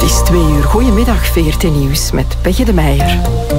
is 2:00. Goedemiddag, VRT Nieuws met Peggy de Meijer.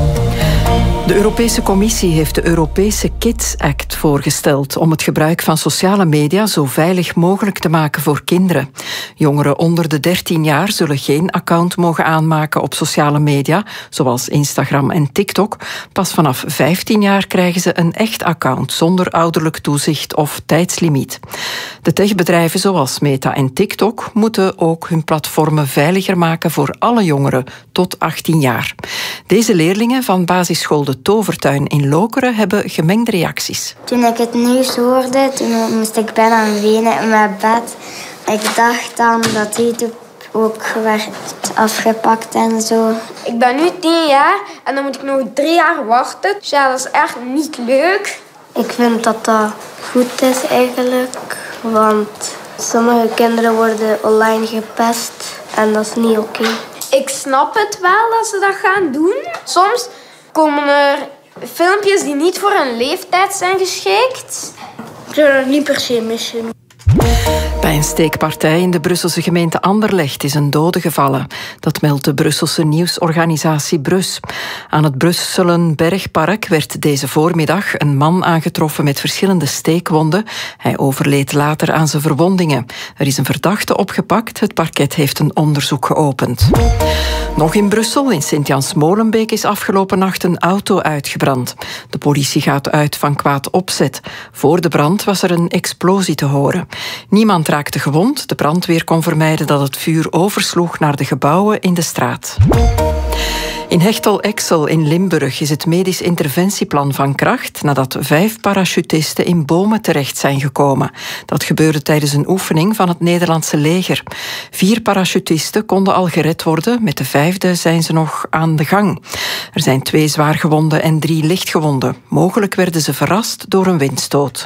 De Europese Commissie heeft de Europese Kids Act voorgesteld om het gebruik van sociale media zo veilig mogelijk te maken voor kinderen. Jongeren onder de 13 jaar zullen geen account mogen aanmaken op sociale media, zoals Instagram en TikTok. Pas vanaf 15 jaar krijgen ze een echt account zonder ouderlijk toezicht of tijdslimiet. De techbedrijven zoals Meta en TikTok moeten ook hun platformen veiliger maken voor alle jongeren tot 18 jaar. Deze leerlingen van basisschool De Tovertuin in Lokeren hebben gemengde reacties. Toen ik het nieuws hoorde, toen moest ik bijna wenen in mijn bed. Ik dacht dan dat YouTube ook werd afgepakt en zo. Ik ben nu 10 jaar en dan moet ik nog 3 jaar wachten. Dus ja, dat is echt niet leuk. Ik vind dat dat goed is eigenlijk, want sommige kinderen worden online gepest en dat is niet oké. Ik snap het wel dat ze dat gaan doen. Soms komen er filmpjes die niet voor een leeftijd zijn geschikt. Ik zou dat niet per se missen. Bij een steekpartij in de Brusselse gemeente Anderlecht is een dode gevallen. Dat meldt de Brusselse nieuwsorganisatie Brus. Aan het Brusselenbergpark werd deze voormiddag een man aangetroffen met verschillende steekwonden. Hij overleed later aan zijn verwondingen. Er is een verdachte opgepakt. Het parket heeft een onderzoek geopend. Nog in Brussel, in Sint-Jans-Molenbeek, is afgelopen nacht een auto uitgebrand. De politie gaat uit van kwaad opzet. Voor de brand was er een explosie te horen. Niemand raakte gewond. De brandweer kon vermijden dat het vuur oversloeg naar de gebouwen in de straat. In Hechtel-Exel in Limburg is het medisch interventieplan van kracht nadat 5 parachutisten in bomen terecht zijn gekomen. Dat gebeurde tijdens een oefening van het Nederlandse leger. 4 parachutisten konden al gered worden. Met de 5e zijn ze nog aan de gang. Er zijn 2 zwaargewonden en 3 lichtgewonden. Mogelijk werden ze verrast door een windstoot.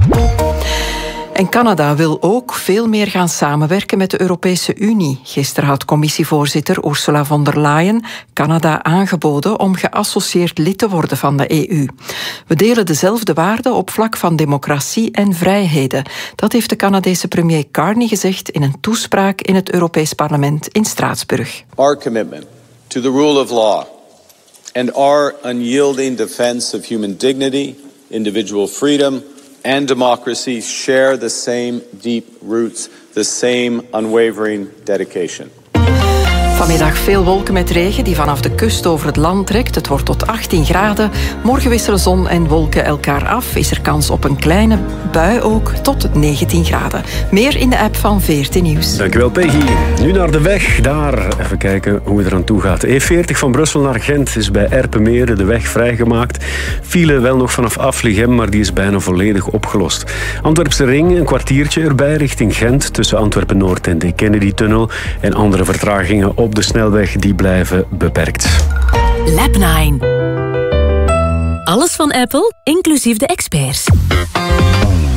En Canada wil ook veel meer gaan samenwerken met de Europese Unie. Gisteren had commissievoorzitter Ursula von der Leyen Canada aangeboden om geassocieerd lid te worden van de EU. We delen dezelfde waarden op vlak van democratie en vrijheden. Dat heeft de Canadese premier Carney gezegd in een toespraak in het Europees Parlement in Straatsburg. Our commitment to the rule of law and our unyielding defense of human dignity, individual freedom and democracy share the same deep roots, the same unwavering dedication. Vanmiddag veel wolken met regen die vanaf de kust over het land trekt. Het wordt tot 18 graden. Morgen wisselen zon en wolken elkaar af. Is er kans op een kleine bui ook tot 19 graden. Meer in de app van VRT Nieuws. Dankjewel, Peggy. Nu naar de weg. Daar even kijken hoe het eraan toe gaat. E40 van Brussel naar Gent is bij Erpenmeren de weg vrijgemaakt. File wel nog vanaf Afligem, maar die is bijna volledig opgelost. Antwerpse ring, een kwartiertje erbij richting Gent tussen Antwerpen-Noord en de Kennedy-tunnel. En andere vertragingen op de snelweg die blijven beperkt. Lab 9. Alles van Apple, inclusief de experts.